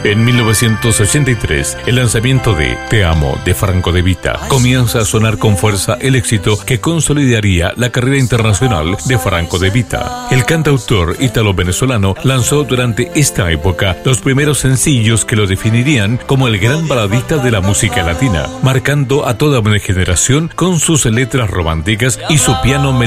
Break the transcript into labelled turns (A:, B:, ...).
A: En 1983, el lanzamiento de Te Amo de Franco De Vita comienza a sonar con fuerza el éxito que consolidaría la carrera internacional de Franco De Vita. El cantautor ítalo-venezolano lanzó durante esta época los primeros sencillos que lo definirían como el gran baladista de la música latina, marcando a toda una generación con sus letras románticas y su piano